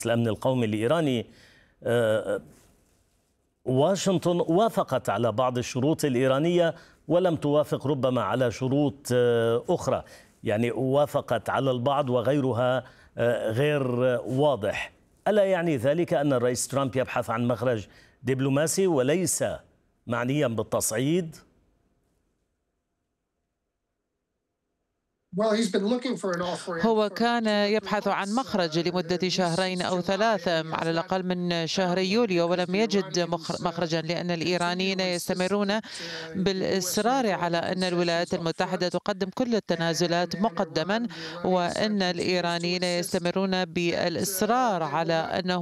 الأمن القومي الإيراني، واشنطن وافقت على بعض الشروط الإيرانية ولم توافق ربما على شروط أخرى، يعني وافقت على البعض وغيرها غير واضح. ألا يعني ذلك أن الرئيس ترامب يبحث عن مخرج دبلوماسي وليس معنيا بالتصعيد؟ هو كان يبحث عن مخرج لمدة شهرين أو ثلاثة على الأقل من شهر يوليو، ولم يجد مخرجا، لأن الإيرانيين يستمرون بالإصرار على أن الولايات المتحدة تقدم كل التنازلات مقدما، وأن الإيرانيين يستمرون بالإصرار على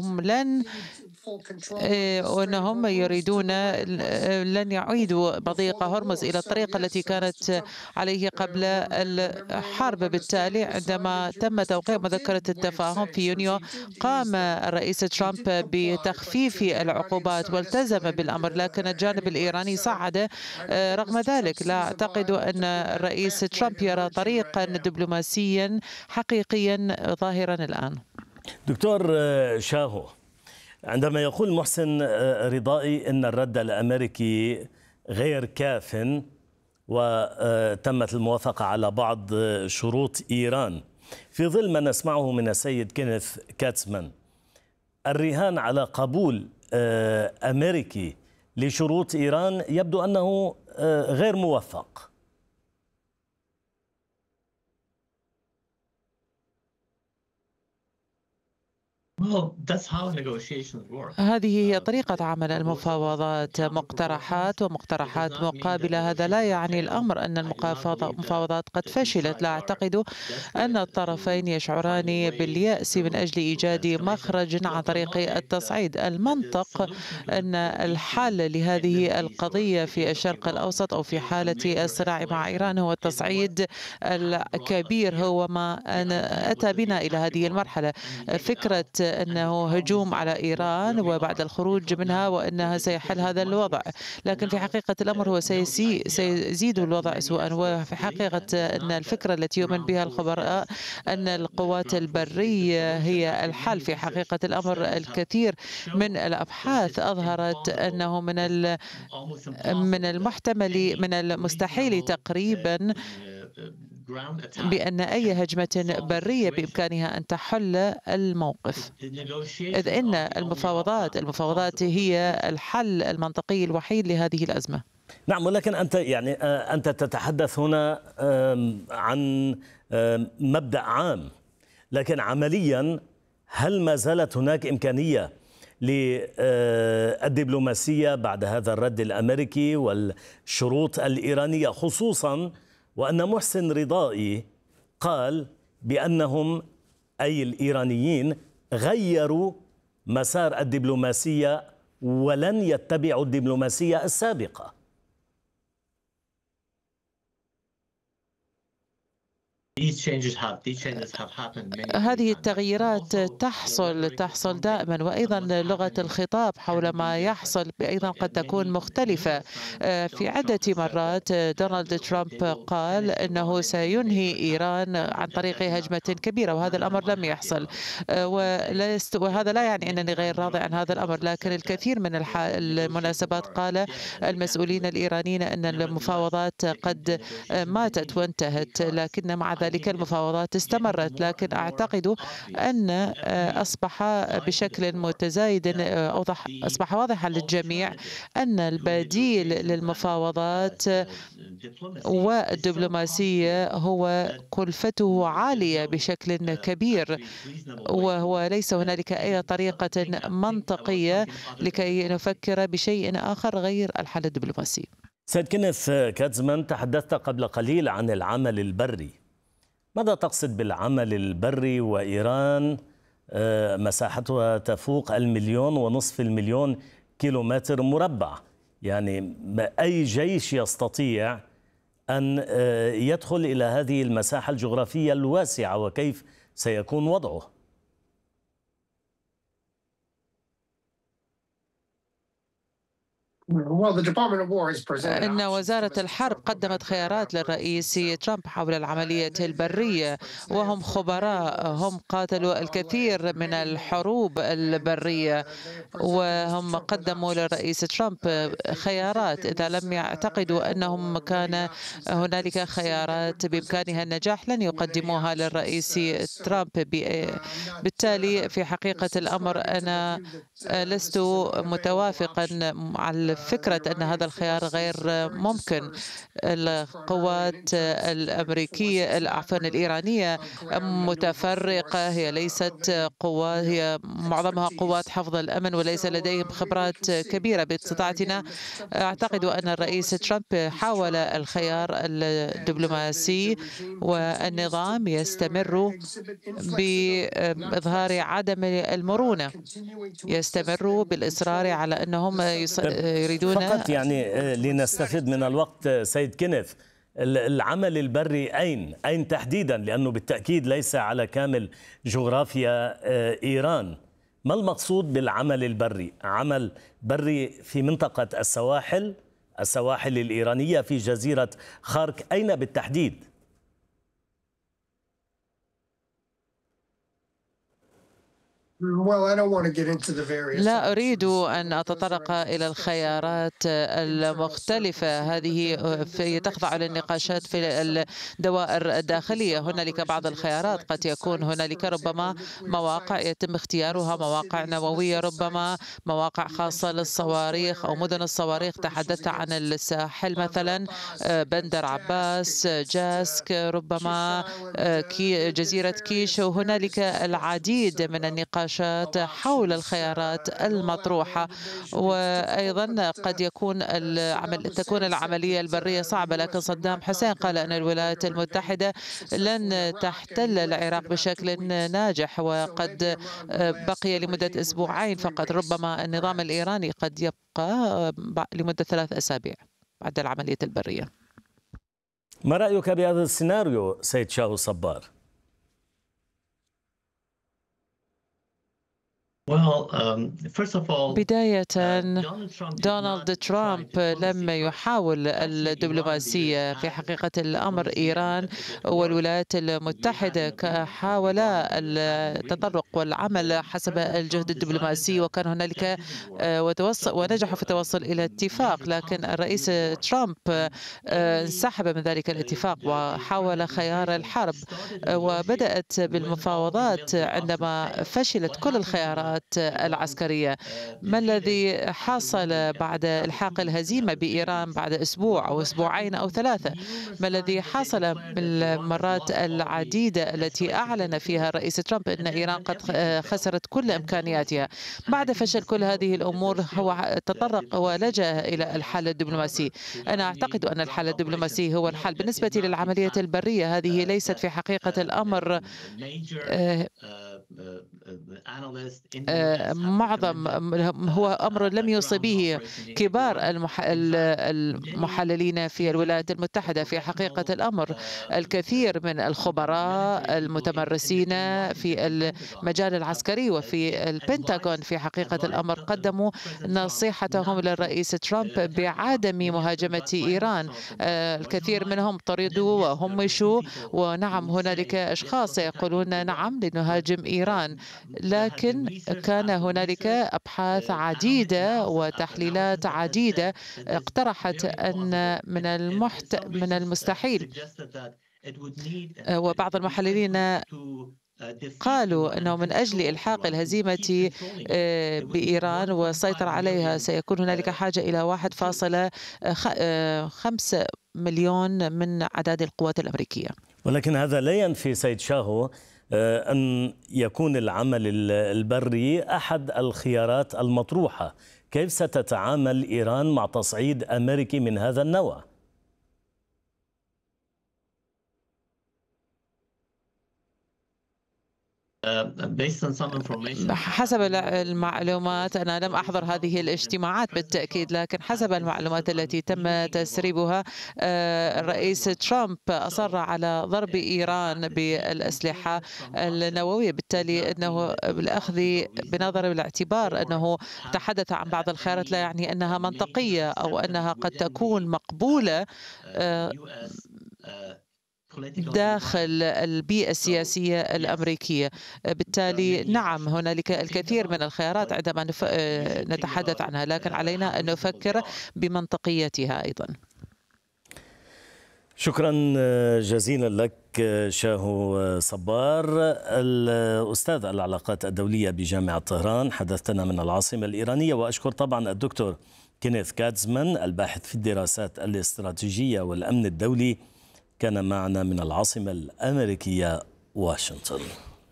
أنهم يريدون لن يعيدوا مضيق هرمز إلى الطريقة التي كانت عليه قبل الحرب. بالتالي عندما تم توقيع مذكرة التفاهم في يونيو قام الرئيس ترامب بتخفيف العقوبات والتزم بالأمر، لكن الجانب الإيراني صعد رغم ذلك. لا أعتقد أن الرئيس ترامب يرى طريقا دبلوماسيا حقيقيا ظاهرا الآن. دكتور شاهو، عندما يقول محسن رضائي أن الرد الأمريكي غير كاف وتمت الموافقة على بعض شروط إيران، في ظل ما نسمعه من السيد كينيث كاتسمان، الرهان على قبول أمريكي لشروط إيران يبدو أنه غير موفق. هذه هي طريقة عمل المفاوضات، مقترحات ومقترحات مقابلة. هذا لا يعني الأمر أن المفاوضات قد فشلت. لا أعتقد أن الطرفين يشعران باليأس من أجل إيجاد مخرج عن طريق التصعيد. المنطق أن الحل لهذه القضية في الشرق الأوسط أو في حالة الصراع مع إيران هو التصعيد الكبير، هو ما أتى بنا إلى هذه المرحلة. فكرة أنه هجوم على إيران وبعد الخروج منها وأنها سيحل هذا الوضع، لكن في حقيقة الأمر هو سيزيد الوضع سوءا. وفي حقيقة أن الفكرة التي يؤمن بها الخبراء أن القوات البرية هي الحل. في حقيقة الأمر الكثير من الأبحاث أظهرت أنه من المستحيل تقريبا بأن أي هجمة برية بإمكانها أن تحل الموقف، إذ إن المفاوضات هي الحل المنطقي الوحيد لهذه الأزمة. نعم، ولكن أنت تتحدث هنا عن مبدأ عام، لكن عمليا هل ما زالت هناك إمكانية للدبلوماسية بعد هذا الرد الأمريكي والشروط الإيرانية، خصوصا وأن محسن رضائي قال بأنهم أي الإيرانيين غيروا مسار الدبلوماسية ولن يتبعوا الدبلوماسية السابقة؟ هذه التغييرات تحصل دائما، وأيضا لغة الخطاب حول ما يحصل أيضا قد تكون مختلفة. في عدة مرات دونالد ترامب قال أنه سينهي إيران عن طريق هجمة كبيرة، وهذا الأمر لم يحصل. وهذا لا يعني أنني غير راضي عن هذا الأمر، لكن الكثير من المناسبات قال المسؤولين الإيرانيين أن المفاوضات قد ماتت وانتهت، لكن مع ذلك المفاوضات استمرت. لكن أعتقد أن أصبح بشكل متزايد أصبح واضحا للجميع أن البديل للمفاوضات والدبلوماسية هو كلفته عالية بشكل كبير، وهو ليس هنالك أي طريقة منطقية لكي نفكر بشيء آخر غير الحل الدبلوماسي. سيد كينيث كاتسمان، تحدثت قبل قليل عن العمل البري. ماذا تقصد بالعمل البري وإيران مساحتها تفوق 1,500,000 كيلومتر مربع؟ يعني أي جيش يستطيع أن يدخل إلى هذه المساحة الجغرافية الواسعة، وكيف سيكون وضعه؟ أن وزارة الحرب قدمت خيارات للرئيس ترامب حول العملية البرية، وهم خبراء، هم قاتلوا الكثير من الحروب البرية، وهم قدموا للرئيس ترامب خيارات. إذا لم يعتقدوا أنهم كان هنالك خيارات بإمكانها النجاح لن يقدموها للرئيس ترامب. بالتالي في حقيقة الأمر أنا لست متوافقا على فكرة أن هذا الخيار غير ممكن. القوات الأمريكية عفوا الإيرانية متفرقة، هي ليست قوات، هي معظمها قوات حفظ الأمن وليس لديهم خبرات كبيرة. باستطاعتنا أعتقد أن الرئيس ترامب حاول الخيار الدبلوماسي، والنظام يستمر بإظهار عدم المرونة، يستمر بالإصرار على أنهم يريدون. فقط يعني لنستفيد من الوقت سيد كينيث، العمل البري أين تحديدا؟ لأنه بالتأكيد ليس على كامل جغرافيا إيران. ما المقصود بالعمل البري؟ عمل بري في منطقة السواحل الإيرانية في جزيرة خارك، أين بالتحديد؟ لا أريد أن أتطرق إلى الخيارات المختلفة، هذه تخضع للنقاشات في الدوائر الداخلية. هنالك بعض الخيارات قد يكون هنالك ربما مواقع يتم اختيارها، مواقع نووية، ربما مواقع خاصة للصواريخ أو مدن الصواريخ. تحدثت عن الساحل مثلا، بندر عباس، جاسك، ربما جزيرة كيش، وهنالك العديد من النقاشات حول الخيارات المطروحة. وأيضا قد تكون العملية البرية صعبة، لكن صدام حسين قال أن الولايات المتحدة لن تحتل العراق بشكل ناجح، وقد بقي لمدة أسبوعين فقط. ربما النظام الإيراني قد يبقى لمدة 3 أسابيع بعد العملية البرية. ما رأيك بهذا السيناريو سيد شاو الصبار؟ بداية، دونالد ترامب لم يحاول الدبلوماسية. في حقيقة الأمر إيران والولايات المتحدة حاولا التطرق والعمل حسب الجهد الدبلوماسي، وكان هنالك ونجحوا في التوصل إلى اتفاق، لكن الرئيس ترامب انسحب من ذلك الاتفاق وحاول خيار الحرب، وبدأت بالمفاوضات عندما فشلت كل الخيارات العسكرية. ما الذي حصل بعد إلحاق الهزيمة بإيران بعد أسبوع أو أسبوعين أو 3؟ ما الذي حصل بالمرات العديدة التي أعلن فيها الرئيس ترامب أن إيران قد خسرت كل إمكانياتها؟ بعد فشل كل هذه الأمور هو تطرق ولجأ إلى الحل الدبلوماسي. أنا أعتقد أن الحل الدبلوماسي هو الحل. بالنسبة للعملية البرية، هذه ليست في حقيقة الأمر هو أمر لم يوصي به كبار المحللين في الولايات المتحدة. في حقيقة الأمر الكثير من الخبراء المتمرسين في المجال العسكري وفي البنتاغون في حقيقة الأمر قدموا نصيحتهم للرئيس ترامب بعدم مهاجمة إيران. الكثير منهم طردوا وهمشوا، ونعم هنالك أشخاص يقولون نعم لنهاجم إيران، لكن كان هنالك أبحاث عديدة وتحليلات عديدة اقترحت أن من المستحيل، وبعض المحللين قالوا أنه من أجل إلحاق الهزيمة بإيران والسيطرة عليها سيكون هنالك حاجة إلى 1.5 مليون من أعداد القوات الأمريكية. ولكن هذا لا ينفي سيد شاهو أن يكون العمل البري أحد الخيارات المطروحة. كيف ستتعامل إيران مع تصعيد أمريكي من هذا النوع؟ حسب المعلومات، أنا لم أحضر هذه الاجتماعات بالتأكيد، لكن حسب المعلومات التي تم تسريبها الرئيس ترامب أصر على ضرب إيران بالأسلحة النووية، بالتالي أنه بالأخذ بنظر الاعتبار أنه تحدث عن بعض الخيارات لا يعني أنها منطقية أو أنها قد تكون مقبولة داخل البيئة السياسية الأمريكية. بالتالي نعم، هنالك الكثير من الخيارات عندما نتحدث عنها، لكن علينا أن نفكر بمنطقيتها أيضا. شكرا جزيلا لك شاهو صبار، الأستاذ العلاقات الدولية بجامعة طهران، حدثتنا من العاصمة الإيرانية. وأشكر طبعا الدكتور كينيث كاتزمان الباحث في الدراسات الاستراتيجية والأمن الدولي، كان معنا من العاصمة الأمريكية واشنطن.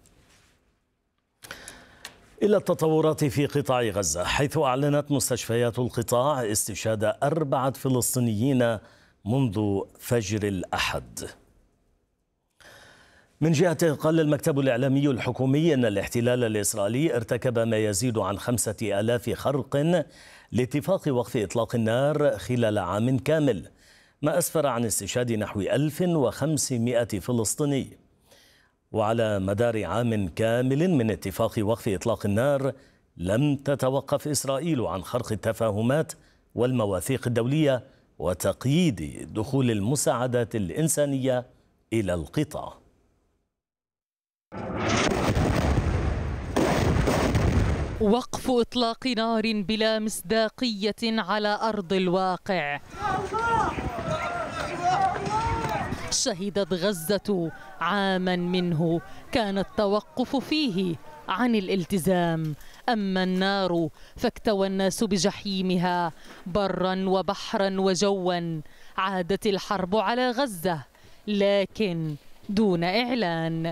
إلى التطورات في قطاع غزة، حيث أعلنت مستشفيات القطاع استشهاد 4 فلسطينيين منذ فجر الأحد. من جهته قال المكتب الإعلامي الحكومي أن الاحتلال الإسرائيلي ارتكب ما يزيد عن 5000 خرق لاتفاق وقف إطلاق النار خلال عام كامل، ما أسفر عن استشهاد نحو 1500 فلسطيني. وعلى مدار عام كامل من اتفاق وقف إطلاق النار لم تتوقف إسرائيل عن خرق التفاهمات والمواثيق الدولية وتقييد دخول المساعدات الإنسانية إلى القطاع. وقف إطلاق نار بلا مصداقية على أرض الواقع. شهدت غزة عاما منه كان التوقف فيه عن الالتزام، أما النار فاكتوى الناس بجحيمها برا وبحرا وجوا. عادت الحرب على غزة لكن دون إعلان.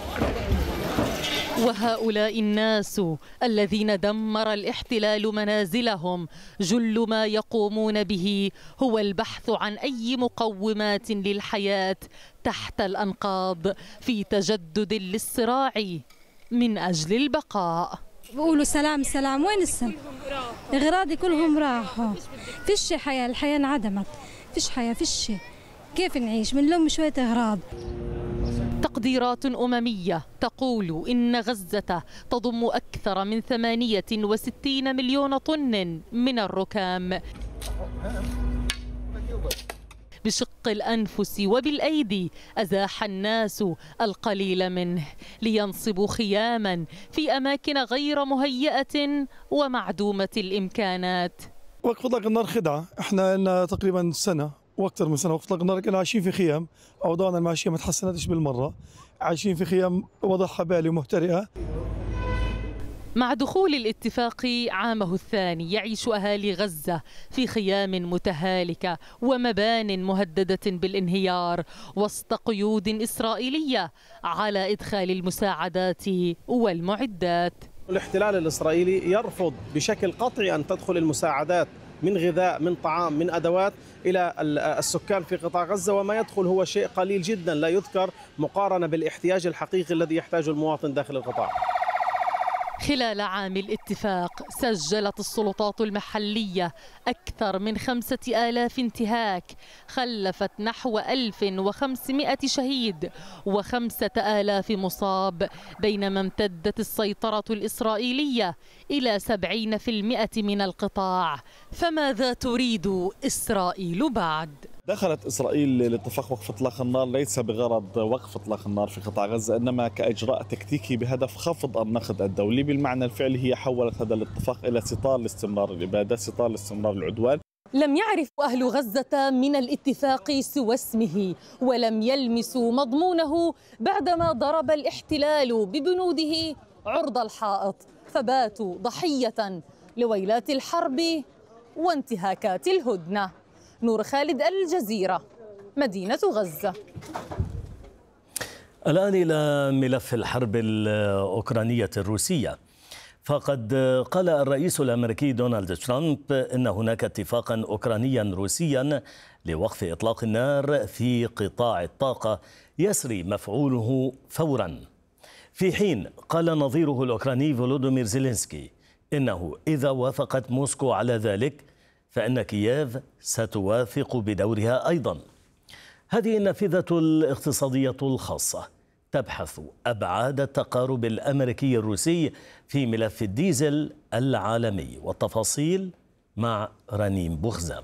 وهؤلاء الناس الذين دمر الاحتلال منازلهم جل ما يقومون به هو البحث عن أي مقومات للحياة تحت الأنقاض في تجدد للصراع من أجل البقاء. بقولوا سلام سلام، وين السلام؟ أغراضي كلهم راحوا، فيش حياة، الحياة انعدمت، فيش حياة، فيش. كيف نعيش من لهم شوية أغراض؟ تقديرات أممية تقول إن غزة تضم أكثر من 68 مليون طن من الركام. بشق الأنفس وبالأيدي أزاح الناس القليل منه لينصبوا خياما في أماكن غير مهيئة ومعدومة الإمكانات. وقف إطلاق النار خدعة، احنا لنا تقريبا سنة واكثر من سنه وقف اطلاق النار كنا عايشين في خيام، اوضاعنا المعيشيه ما تحسنتش بالمره، عايشين في خيام وضعها بالي ومهترئه. مع دخول الاتفاق عامه الثاني يعيش أهالي غزة في خيام متهالكة ومبان مهددة بالانهيار وسط قيود إسرائيلية على إدخال المساعدات والمعدات. الاحتلال الإسرائيلي يرفض بشكل قطعي أن تدخل المساعدات من غذاء، من طعام، من أدوات إلى السكان في قطاع غزة، وما يدخل هو شيء قليل جدا لا يذكر مقارنة بالاحتياج الحقيقي الذي يحتاجه المواطن داخل القطاع. خلال عام الاتفاق سجلت السلطات المحلية أكثر من 5000 انتهاك خلفت نحو 1500 شهيد و5000 مصاب، بينما امتدت السيطرة الإسرائيلية إلى 70% من القطاع. فماذا تريد إسرائيل بعد؟ دخلت إسرائيل لاتفاق وقف إطلاق النار ليس بغرض وقف إطلاق النار في قطاع غزة، إنما كإجراء تكتيكي بهدف خفض النقد الدولي. بالمعنى الفعلي هي حولت هذا الاتفاق إلى ستار لاستمرار الإبادة، ستار لاستمرار العدوان. لم يعرف أهل غزة من الاتفاق سوى اسمه، ولم يلمسوا مضمونه بعدما ضرب الاحتلال ببنوده عرض الحائط، فباتوا ضحية لويلات الحرب وانتهاكات الهدنة. نور خالد، الجزيرة، مدينة غزة. الآن إلى ملف الحرب الأوكرانية الروسية، فقد قال الرئيس الأمريكي دونالد ترامب إن هناك اتفاقا أوكرانيا روسيا لوقف إطلاق النار في قطاع الطاقة يسري مفعوله فورا. في حين قال نظيره الأوكراني فولودومير زيلينسكي إنه إذا وافقت موسكو على ذلك فإن كييف ستوافق بدورها أيضا. هذه النافذة الاقتصادية الخاصة تبحث أبعاد التقارب الأمريكي الروسي في ملف الديزل العالمي، والتفاصيل مع رنيم بوخزام.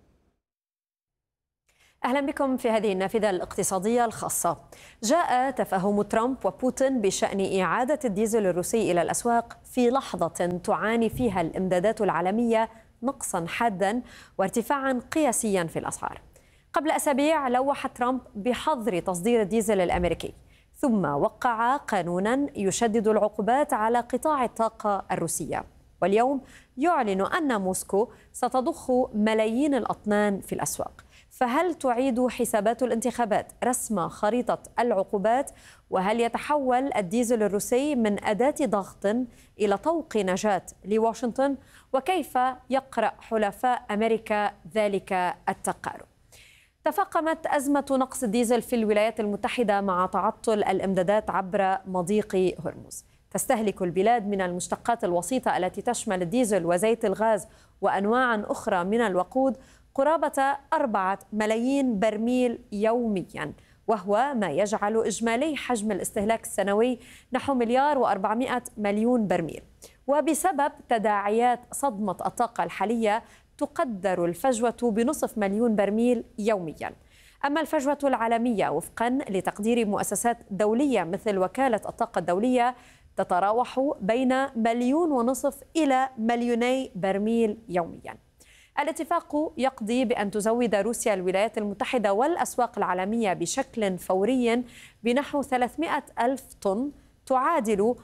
أهلا بكم في هذه النافذة الاقتصادية الخاصة. جاء تفاهم ترامب وبوتين بشأن إعادة الديزل الروسي إلى الأسواق في لحظة تعاني فيها الإمدادات العالمية نقصا حادا وارتفاعا قياسيا في الأسعار. قبل أسابيع لوح ترامب بحظر تصدير الديزل الأمريكي، ثم وقع قانونا يشدد العقوبات على قطاع الطاقة الروسية، واليوم يعلن أن موسكو ستضخ ملايين الأطنان في الأسواق. فهل تعيد حسابات الانتخابات رسم خريطة العقوبات؟ وهل يتحول الديزل الروسي من أداة ضغط إلى طوق نجاة لواشنطن؟ وكيف يقرأ حلفاء أمريكا ذلك التقارب؟ تفاقمت أزمة نقص الديزل في الولايات المتحدة مع تعطل الإمدادات عبر مضيق هرمز. تستهلك البلاد من المشتقات الوسيطة التي تشمل الديزل وزيت الغاز وأنواع أخرى من الوقود قرابة 4 ملايين برميل يوميا، وهو ما يجعل إجمالي حجم الاستهلاك السنوي نحو 1,400,000,000 برميل. وبسبب تداعيات صدمة الطاقة الحالية تقدر الفجوة بنصف مليون برميل يوميا. أما الفجوة العالمية وفقا لتقدير مؤسسات دولية مثل وكالة الطاقة الدولية تتراوح بين 1.5 مليون إلى 2 برميل يوميا. الاتفاق يقضي بأن تزود روسيا الولايات المتحدة والأسواق العالمية بشكل فوري بنحو 300,000 طن، تعادل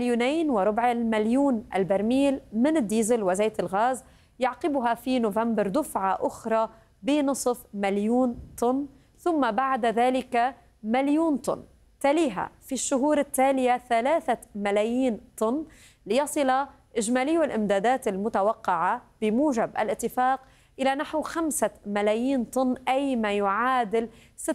2.25 مليون البرميل من الديزل وزيت الغاز. يعقبها في نوفمبر دفعة أخرى بنصف مليون طن، ثم بعد ذلك 1,000,000 طن. تليها في الشهور التالية 3 ملايين طن، ليصل إجمالي الإمدادات المتوقعة بموجب الاتفاق إلى نحو 5 ملايين طن، أي ما يعادل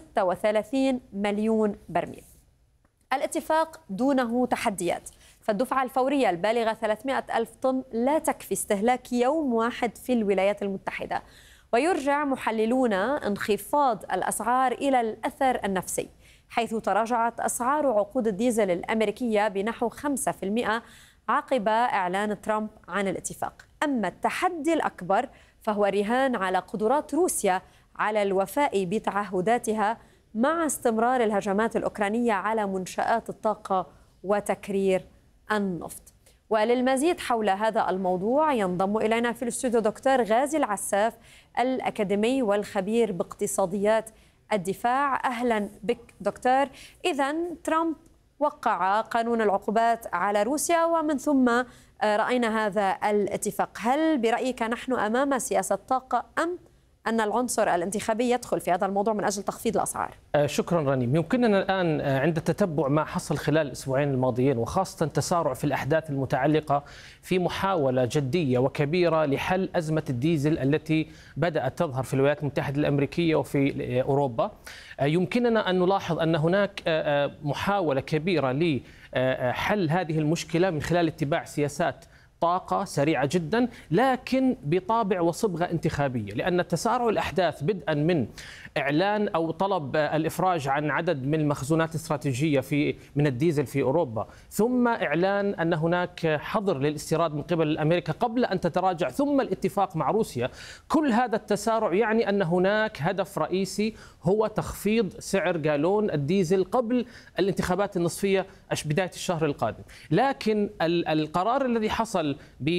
36 مليون برميل. الاتفاق دونه تحديات، فالدفعة الفورية البالغة 300,000 طن لا تكفي استهلاك يوم واحد في الولايات المتحدة. ويرجع محللون انخفاض الأسعار إلى الأثر النفسي، حيث تراجعت أسعار عقود الديزل الأمريكية بنحو 5% عقب إعلان ترامب عن الاتفاق. أما التحدي الأكبر فهو الرهان على قدرات روسيا على الوفاء بتعهداتها مع استمرار الهجمات الأوكرانية على منشآت الطاقة وتكرير النفط. وللمزيد حول هذا الموضوع ينضم إلينا في الاستوديو دكتور غازي العساف، الأكاديمي والخبير باقتصاديات الدفاع. أهلا بك دكتور. إذن ترامب وقع قانون العقوبات على روسيا ومن ثم رأينا هذا الاتفاق. هل برأيك نحن أمام سياسة طاقة أم أن العنصر الانتخابي يدخل في هذا الموضوع من أجل تخفيض الأسعار؟ شكرا رنيم. يمكننا الآن عند تتبع ما حصل خلال الأسبوعين الماضيين، وخاصة تسارع في الأحداث المتعلقة في محاولة جدية وكبيرة لحل أزمة الديزل التي بدأت تظهر في الولايات المتحدة الأمريكية وفي أوروبا. يمكننا أن نلاحظ أن هناك محاولة كبيرة لحل هذه المشكلة من خلال اتباع سياسات طاقة سريعة جدا، لكن بطابع وصبغة انتخابية، لأن تسارع الأحداث بدءا من إعلان أو طلب الإفراج عن عدد من المخزونات الاستراتيجية من الديزل في أوروبا، ثم إعلان أن هناك حظر للاستيراد من قبل أمريكا قبل أن تتراجع، ثم الاتفاق مع روسيا. كل هذا التسارع يعني أن هناك هدف رئيسي هو تخفيض سعر جالون الديزل قبل الانتخابات النصفية بداية الشهر القادم. لكن القرار الذي حصل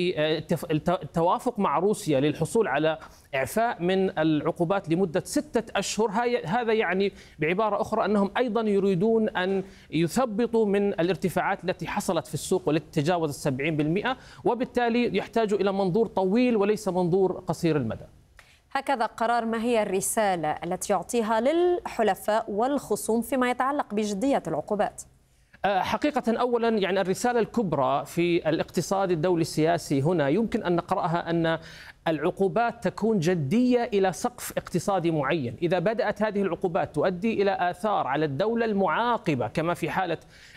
بالتوافق مع روسيا للحصول على إعفاء من العقوبات لمدة 6 أشهر، هذا يعني بعبارة أخرى أنهم أيضا يريدون أن يثبطوا من الارتفاعات التي حصلت في السوق والتي تجاوزت 70%، وبالتالي يحتاج إلى منظور طويل وليس منظور قصير المدى. هكذا قرار. ما هي الرسالة التي يعطيها للحلفاء والخصوم فيما يتعلق بجدية العقوبات؟ حقيقة أولا يعني الرسالة الكبرى في الاقتصاد الدولي السياسي هنا يمكن أن نقرأها أن العقوبات تكون جدية إلى سقف اقتصادي معين. إذا بدأت هذه العقوبات تؤدي إلى آثار على الدولة المعاقبة كما في حالة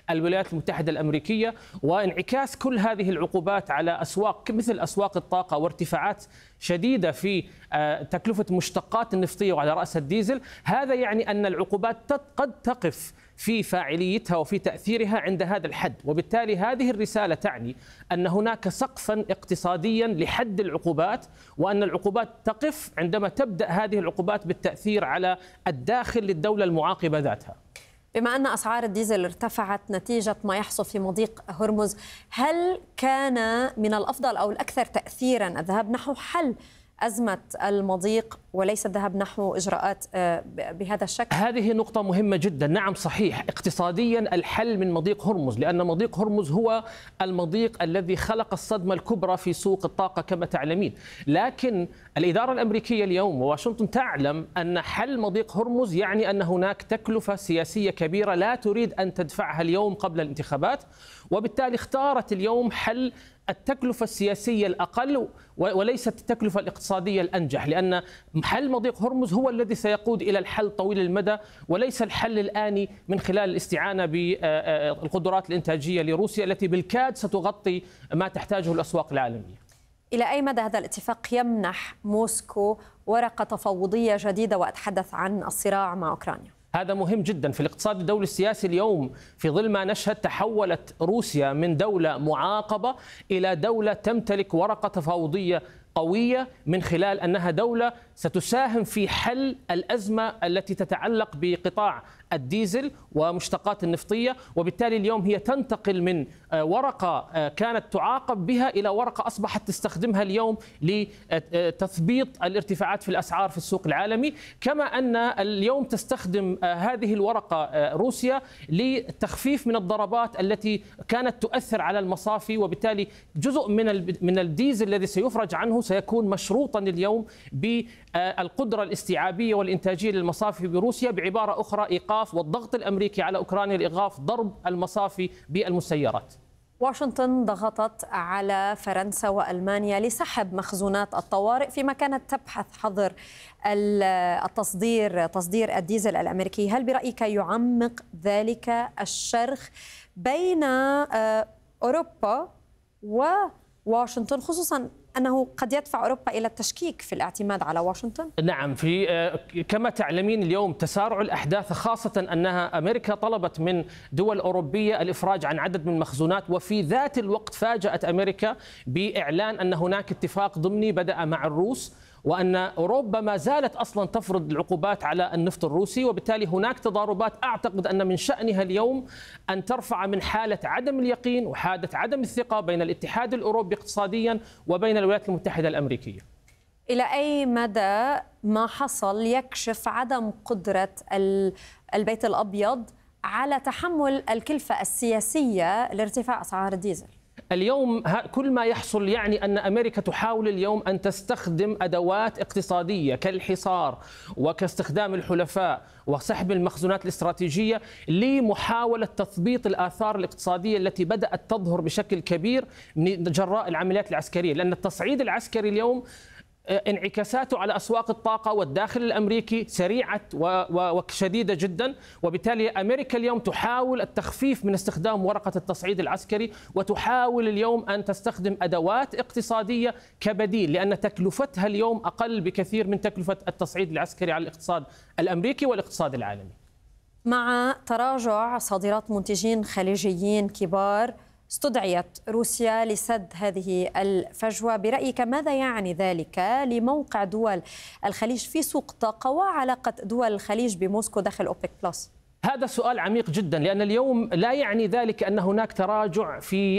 الولايات المتحدة الأمريكية، وانعكاس كل هذه العقوبات على أسواق مثل أسواق الطاقة وارتفاعات شديدة في تكلفة مشتقات النفطية وعلى رأس الديزل. هذا يعني أن العقوبات قد تقف في فاعليتها وفي تأثيرها عند هذا الحد، وبالتالي هذه الرسالة تعني أن هناك سقفا اقتصاديا لحد العقوبات، وأن العقوبات تقف عندما تبدأ هذه العقوبات بالتأثير على الداخل للدولة المعاقبة ذاتها. بما أن أسعار الديزل ارتفعت نتيجة ما يحصل في مضيق هرمز، هل كان من الأفضل أو الأكثر تأثيرا الذهاب نحو حل أزمة المضيق وليس الذهاب نحو إجراءات بهذا الشكل؟ هذه نقطة مهمة جدا. نعم صحيح، اقتصاديا الحل من مضيق هرمز، لأن مضيق هرمز هو المضيق الذي خلق الصدمة الكبرى في سوق الطاقة كما تعلمين. لكن الإدارة الأمريكية اليوم وواشنطن تعلم أن حل مضيق هرمز يعني أن هناك تكلفة سياسية كبيرة لا تريد أن تدفعها اليوم قبل الانتخابات، وبالتالي اختارت اليوم حل التكلفة السياسية الأقل وليست التكلفة الاقتصادية الأنجح، لأن حل مضيق هرمز هو الذي سيقود إلى الحل طويل المدى وليس الحل الآني من خلال الاستعانة بالقدرات الإنتاجية لروسيا التي بالكاد ستغطي ما تحتاجه الأسواق العالمية. إلى أي مدى هذا الاتفاق يمنح موسكو ورقة تفاوضية جديدة، وأتحدث عن الصراع مع أوكرانيا؟ هذا مهم جدا في الاقتصاد الدولي السياسي. اليوم في ظل ما نشهد تحولت روسيا من دولة معاقبة إلى دولة تمتلك ورقة تفاوضية قوية، من خلال أنها دولة ستساهم في حل الأزمة التي تتعلق بقطاع الديزل ومشتقات النفطية، وبالتالي اليوم هي تنتقل من ورقة كانت تعاقب بها إلى ورقة أصبحت تستخدمها اليوم لتثبيط الارتفاعات في الأسعار في السوق العالمي، كما أن اليوم تستخدم هذه الورقة روسيا لتخفيف من الضربات التي كانت تؤثر على المصافي، وبالتالي جزء من الديزل الذي سيفرج عنه سيكون مشروطا اليوم بالقدرة الاستيعابية والإنتاجية للمصافي بروسيا، بعبارة أخرى إيقاف والضغط الأمريكي على أوكرانيا لإيقاف ضرب المصافي بالمسيرات. واشنطن ضغطت على فرنسا وألمانيا لسحب مخزونات الطوارئ فيما كانت تبحث حظر تصدير الديزل الأمريكي. هل برأيك يعمق ذلك الشرخ بين أوروبا وواشنطن، خصوصا أنه قد يدفع أوروبا إلى التشكيك في الاعتماد على واشنطن؟ نعم، كما تعلمين اليوم تسارع الأحداث، خاصة أنها أمريكا طلبت من دول أوروبية الإفراج عن عدد من المخزونات، وفي ذات الوقت فاجأت أمريكا بإعلان أن هناك اتفاق ضمني بدأ مع الروس، وأن أوروبا ما زالت أصلا تفرض العقوبات على النفط الروسي، وبالتالي هناك تضاربات أعتقد أن من شأنها اليوم أن ترفع من حالة عدم اليقين وحالة عدم الثقة بين الاتحاد الأوروبي اقتصاديا وبين الولايات المتحدة الأمريكية. إلى أي مدى ما حصل يكشف عدم قدرة البيت الأبيض على تحمل الكلفة السياسية لارتفاع أسعار الديزل؟ اليوم كل ما يحصل يعني أن أمريكا تحاول اليوم أن تستخدم أدوات اقتصادية كالحصار وكاستخدام الحلفاء وسحب المخزونات الاستراتيجية لمحاولة تثبيط الآثار الاقتصادية التي بدأت تظهر بشكل كبير من جراء العمليات العسكرية، لأن التصعيد العسكري اليوم انعكاساته على أسواق الطاقة والداخل الأمريكي سريعة وشديدة جدا، وبالتالي أمريكا اليوم تحاول التخفيف من استخدام ورقة التصعيد العسكري، وتحاول اليوم أن تستخدم أدوات اقتصادية كبديل، لأن تكلفتها اليوم أقل بكثير من تكلفة التصعيد العسكري على الاقتصاد الأمريكي والاقتصاد العالمي. مع تراجع صادرات منتجين خليجيين كبار استدعيت روسيا لسد هذه الفجوة، برأيك ماذا يعني ذلك لموقع دول الخليج في سوق الطاقة وعلاقة دول الخليج بموسكو داخل أوبك بلس؟ هذا سؤال عميق جدا، لأن اليوم لا يعني ذلك أن هناك تراجع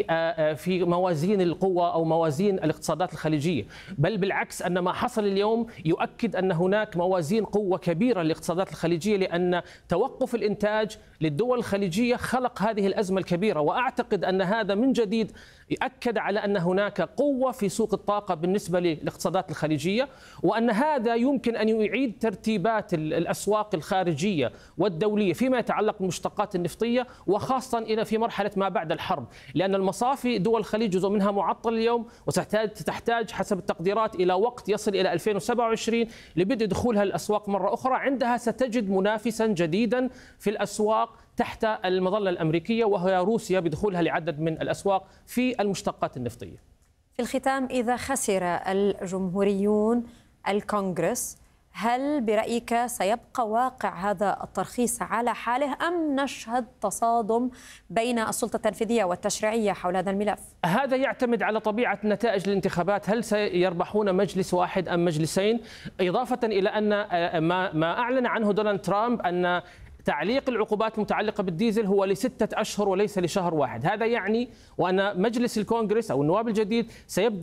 في موازين القوى أو موازين الاقتصادات الخليجية، بل بالعكس أن ما حصل اليوم يؤكد أن هناك موازين قوة كبيرة للاقتصادات الخليجية، لأن توقف الإنتاج للدول الخليجية خلق هذه الأزمة الكبيرة، وأعتقد أن هذا من جديد يؤكد على أن هناك قوة في سوق الطاقة بالنسبة للاقتصادات الخليجية، وأن هذا يمكن أن يعيد ترتيبات الأسواق الخارجية والدولية فيما يتعلق بالمشتقات النفطية، وخاصة إلى في مرحلة ما بعد الحرب، لأن المصافي دول الخليج جزء منها معطل اليوم، وستحتاج حسب التقديرات إلى وقت يصل إلى 2027 لبدء دخولها الأسواق مرة أخرى. عندها ستجد منافسا جديدا في الأسواق تحت المظلة الأمريكية، وهي روسيا بدخولها لعدد من الأسواق في المشتقات النفطية. في الختام، إذا خسر الجمهوريون الكونغرس، هل برأيك سيبقى واقع هذا الترخيص على حاله أم نشهد تصادم بين السلطة التنفيذية والتشريعية حول هذا الملف؟ هذا يعتمد على طبيعة نتائج الانتخابات، هل سيربحون مجلس واحد أم مجلسين، إضافة إلى أن ما أعلن عنه دونالد ترامب أن تعليق العقوبات المتعلقة بالديزل هو ل6 أشهر وليس لشهر واحد. هذا يعني وأن مجلس الكونغرس أو النواب الجديد سيبدأ